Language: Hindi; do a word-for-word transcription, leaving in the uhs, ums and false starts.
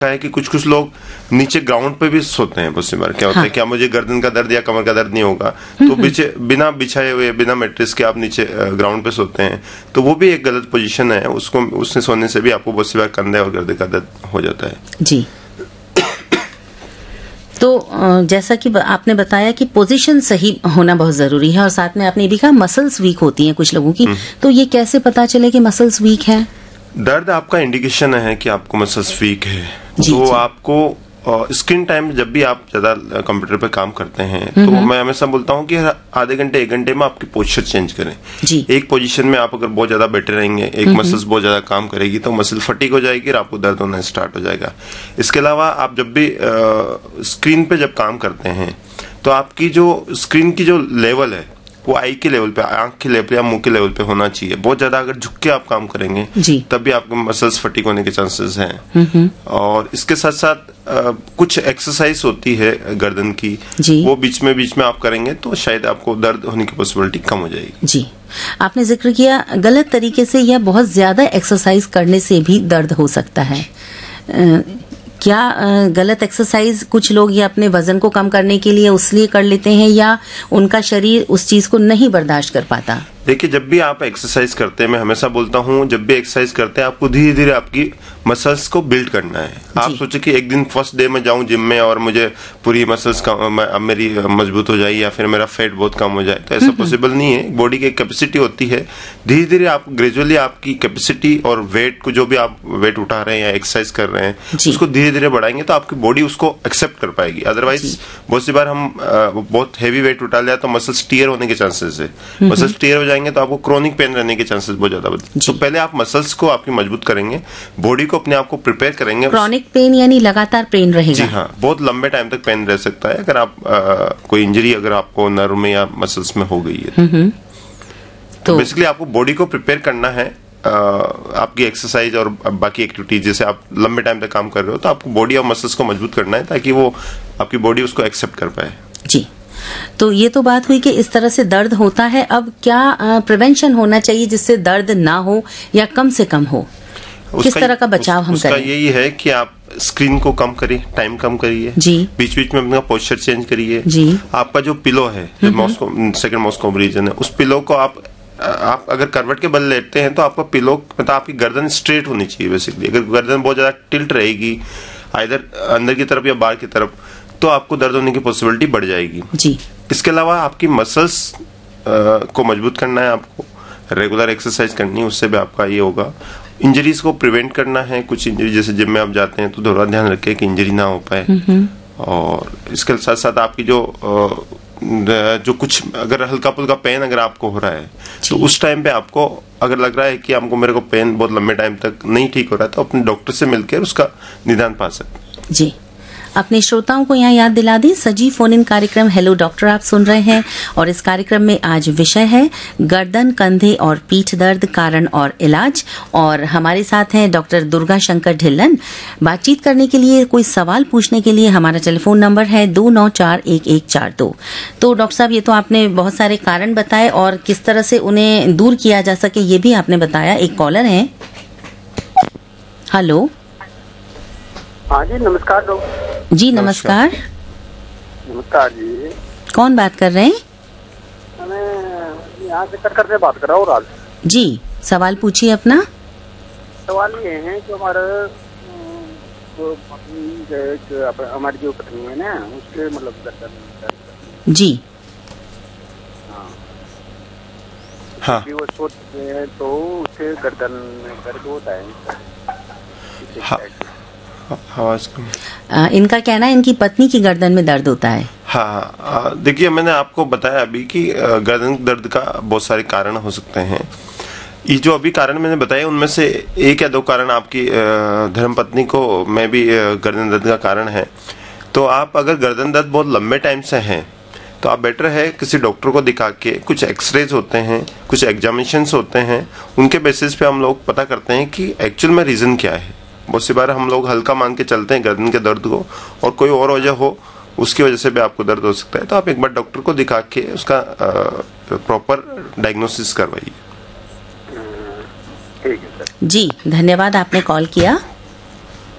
है कि कुछ कुछ लोग नीचे ग्राउंड पे भी सोते हैं। बहुत सी बार क्या होता हाँ। है, क्या मुझे गर्दन का दर्द या कमर का दर्द नहीं होगा, तो पीछे बिना बिछाए हुए बिना मैट्रेस के आप नीचे ग्राउंड पे सोते हैं, तो वो भी एक गलत पोजीशन है। उसको उससे सोने से भी आपको बहुत सी बार कंधे और गर्दन का दर्द हो जाता है। जी, तो जैसा कि आपने बताया कि पोजीशन सही होना बहुत जरूरी है, और साथ में आपने भी कहा मसल्स वीक होती हैं कुछ लोगों की, तो ये कैसे पता चले कि मसल्स वीक हैं? दर्द आपका इंडिकेशन है कि आपको मसल्स वीक है। जी, तो जी. आपको स्क्रीन टाइम जब भी आप ज्यादा कंप्यूटर पे काम करते हैं, तो मैं हमेशा बोलता हूँ कि आधे घंटे एक घंटे में आपकी पोस्चर चेंज करें। जी. एक पोजीशन में आप अगर बहुत ज्यादा बैठे रहेंगे, एक मसल्स बहुत ज्यादा काम करेगी तो मसल फटीक हो जाएगी और आपको दर्द होना स्टार्ट हो जाएगा। इसके अलावा आप जब भी स्क्रीन पे जब काम करते हैं तो आपकी जो स्क्रीन की जो लेवल है वो आई के लेवल पे, आंख के लेवल पे या मुंह के लेवल पे होना चाहिए। बहुत ज्यादा अगर झुक के आप काम करेंगे तब भी आपके मसल्स फटीक होने के चांसेस हैं। और इसके साथ साथ आ, कुछ एक्सरसाइज होती है गर्दन की, वो बीच में बीच में आप करेंगे तो शायद आपको दर्द होने की पॉसिबिलिटी कम हो जाएगी। जी, आपने जिक्र किया गलत तरीके से या बहुत ज्यादा एक्सरसाइज करने से भी दर्द हो सकता है। आ, क्या गलत एक्सरसाइज कुछ लोग ये अपने वजन को कम करने के लिए उसलिए कर लेते हैं, या उनका शरीर उस चीज को नहीं बर्दाश्त कर पाता? देखिए, जब भी आप एक्सरसाइज करते हैं, मैं हमेशा बोलता हूँ जब भी एक्सरसाइज करते हैं आपको धीरे धीरे आपकी मसल्स को बिल्ड करना है। आप सोचे कि एक दिन फर्स्ट डे में जाऊं जिम में और मुझे पूरी मसल्स अब मेरी मजबूत हो जाए या फिर मेरा फैट बहुत कम हो जाए, तो ऐसा पॉसिबल नहीं है। बॉडी की कैपेसिटी होती है, धीरे धीरे आप ग्रेजुअली आपकी कैपेसिटी और वेट को, जो भी आप वेट उठा रहे हैं या एक्सरसाइज कर रहे हैं, उसको धीरे धीरे बढ़ाएंगे तो आपकी बॉडी उसको एक्सेप्ट कर पाएगी। अदरवाइज बहुत सी बार हम बहुत हैवी वेट उठा लिया तो मसल्स टीयर होने के चांसेस है। मसल्स टीयर हो जाएंगे तो आपको क्रोनिक पेन रहने के चांसेस बहुत ज्यादा बढ़ते हैं। तो पहले आप मसल्स को आपकी मजबूत करेंगे, बॉडी को अपने आप को प्रिपेयर करेंगे। क्रोनिक पेन यानी लगातार पेन रहेगा? जी हाँ, बहुत लंबे टाइम तक पेन रह सकता है अगर आप आ, कोई इंजरी अगर आपको नर्व में या मसल्स में हो गई है। तो बेसिकली आपको बॉडी को प्रिपेयर करना है। आ, आपकी एक्सरसाइज और बाकी एक्टिविटीज जैसे आप लंबे टाइम तक काम कर रहे हो तो आपको बॉडी और मसल्स को मजबूत करना है ताकि वो आपकी बॉडी उसको एक्सेप्ट कर पाए। जी, तो ये तो बात हुई कि इस तरह से दर्द होता है। अब क्या प्रिवेंशन होना चाहिए जिससे दर्द ना हो या कम से कम हो? किस तरह का बचाव हम करें? यही है कि आप स्क्रीन को कम करिए, टाइम कम करिए, बीच बीच में अपना पोस्चर चेंज करिए। आपका जो पिलो है, जो मॉस्को सेकंड मॉस्को रीजन है, उस पिलो को आप आप अगर करवट के बल लेटते हैं तो आपका पिलो मतलब आपकी गर्दन स्ट्रेट होनी चाहिए। बेसिकली अगर गर्दन बहुत ज्यादा टिल्ट रहेगी आइदर अंदर की तरफ या बाहर की तरफ तो आपको दर्द होने की पॉसिबिलिटी बढ़ जाएगी। जी, इसके अलावा आपकी मसल्स को मजबूत करना है, आपको रेगुलर एक्सरसाइज करनी है, उससे भी आपका ये होगा। इंजरीज को प्रिवेंट करना है। कुछ इंजरी जैसे जिम में आप जाते हैं तो थोड़ा ध्यान रखें कि इंजरी ना हो पाए। और इसके साथ साथ आपकी जो जो कुछ अगर हल्का फुल्का पेन अगर आपको हो रहा है तो उस टाइम पे आपको अगर लग रहा है कि हमको मेरे को पेन बहुत लंबे टाइम तक नहीं ठीक हो रहा है तो अपने डॉक्टर से मिलकर उसका निदान पा सकते। जी, अपने श्रोताओं को यहाँ याद दिला दी, सजीव फोन इन कार्यक्रम हेलो डॉक्टर आप सुन रहे हैं, और इस कार्यक्रम में आज विषय है गर्दन, कंधे और पीठ दर्द, कारण और इलाज। और हमारे साथ हैं डॉक्टर दुर्गा शंकर ढिल्लन। बातचीत करने के लिए, कोई सवाल पूछने के लिए हमारा टेलीफोन नंबर है दो नौ चार एक एक चार दो। तो डॉक्टर साहब, ये तो आपने बहुत सारे कारण बताए और किस तरह से उन्हें दूर किया जा सके ये भी आपने बताया। एक कॉलर है। हेलो। हाँ जी, नमस्कार डॉक्टर जी। नमस्कार। नमस्कार जी। कौन बात कर रहे हैं? मैं यहाँ से कर से बात कर रहा हूँ राज जी। सवाल पूछिए अपना। सवाल ये है कि हमारा हमारी जो पत्नी है ना उसके मतलब गर्दन। जी हाँ हाँ वो सोचते हैं तो उसके गर्दन में दर्द होता है। हाँ हाँ, आ, इनका कहना है इनकी पत्नी की गर्दन में दर्द होता है। हाँ, देखिए मैंने आपको बताया अभी कि गर्दन दर्द का बहुत सारे कारण हो सकते हैं। ये जो अभी कारण मैंने बताया उनमें से एक या दो कारण आपकी धर्मपत्नी को में भी गर्दन दर्द का कारण है। तो आप अगर गर्दन दर्द बहुत लंबे टाइम से है तो आप बेटर है किसी डॉक्टर को दिखा के, कुछ एक्सरेज होते हैं, कुछ एग्जामिनेशंस होते हैं, उनके बेसिस पे हम लोग पता करते हैं कि एक्चुअल में रीजन क्या है। बहुत सी बार हम लोग हल्का मान के चलते हैं गर्दन के दर्द को और कोई और वजह हो उसकी वजह से भी आपको दर्द हो सकता है। तो आप एक बार डॉक्टर को दिखा के उसका प्रॉपर डायग्नोसिस करवाइए। ठीक है सर। जी, धन्यवाद, आपने कॉल किया।